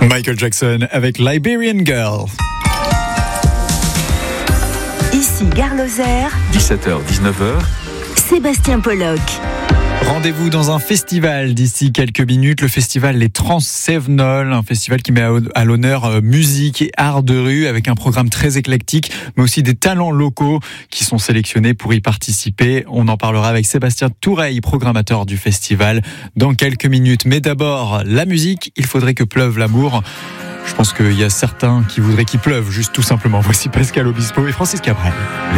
Michael Jackson avec Liberian Girl. Ici Gare Lozère, 17h-19h, Sébastien Pollock. Rendez-vous dans un festival d'ici quelques minutes, le festival Les Trans-Sévenol, un festival qui met à l'honneur musique et art de rue avec un programme très éclectique, mais aussi des talents locaux qui sont sélectionnés pour y participer. On en parlera avec Sébastien Toureille, programmateur du festival, dans quelques minutes. Mais d'abord, la musique, il faudrait que pleuve l'amour. Je pense qu'il y a certains qui voudraient qu'il pleuve, juste tout simplement. Voici Pascal Obispo et Francis Cabrel.